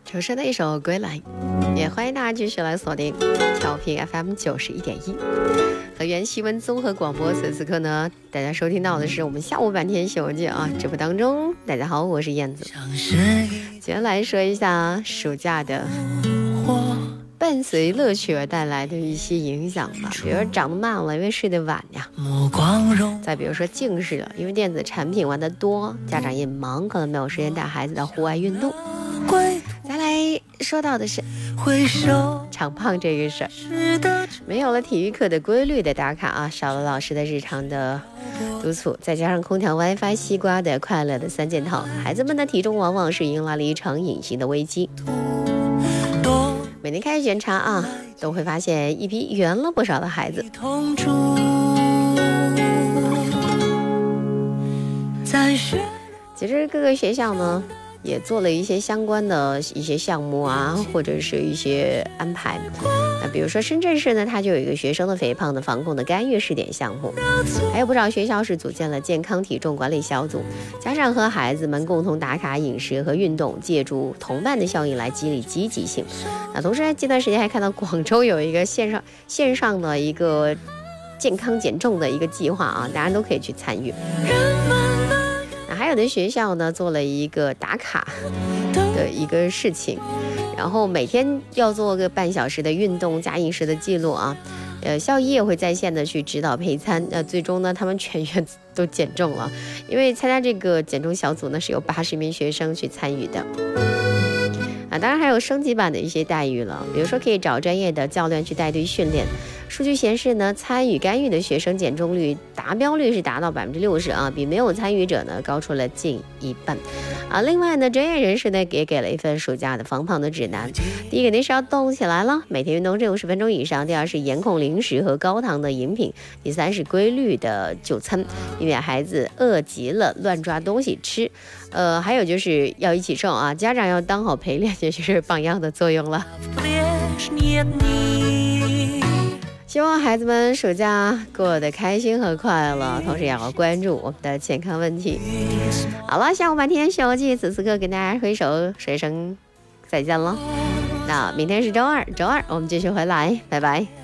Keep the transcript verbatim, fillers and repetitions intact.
陈升的一首《归来》，也欢迎大家继续来锁定调频 F M 九十一点一和原新闻综合广播。此此刻呢，大家收听到的是我们下午半天新闻节啊直播当中。大家好，我是燕子。今天来说一下暑假的伴随乐趣而带来的一些影响吧，比如说长得慢了，因为睡得晚呀；再比如说近视了，因为电子产品玩得多，家长也忙，可能没有时间带孩子到户外运动。再来说到的是长胖这个事儿，没有了体育课的规律的打卡啊，少了老师的日常的督促，再加上空调、WiFi、西瓜的快乐的三件套，孩子们的体重往往是迎来了一场隐形的危机。每年开始检查啊，都会发现一批圆了不少的孩子。其实各个学校呢也做了一些相关的一些项目啊，或者是一些安排。那比如说深圳市呢，它就有一个学生的肥胖的防控的干预试点项目，还有不少学校是组建了健康体重管理小组，家长和孩子们共同打卡饮食和运动，借助同伴的效应来激励积极性。那同时这段时间还看到广州有一个线上线上的一个健康减重的一个计划啊，大家都可以去参与。还有的学校呢做了一个打卡的一个事情，然后每天要做个半小时的运动加饮食的记录啊，呃，校医也会在线的去指导配餐，呃，最终呢他们全员都减重了，因为参加这个减重小组呢是有八十名学生去参与的。啊，当然还有升级版的一些待遇了，比如说可以找专业的教练去带队训练。数据显示呢，参与干预的学生减重率达标率是达到百分之六十啊，比没有参与者呢高出了近一半。啊，另外呢，专业人士呢也给了一份暑假的防胖的指南。第一个呢是要动起来了，每天运动正五十分钟以上；第二是严控零食和高糖的饮品；第三是规律的就餐，避免孩子饿极了乱抓东西吃。呃，还有就是要一起瘦啊，家长要当好陪练，也就是榜样的作用了。希望孩子们暑假过得开心和快乐，同时也要关注我们的健康问题。好了，下午半天小记此此刻跟大家挥手说一声再见了。那明天是周二，周二我们继续回来，拜拜。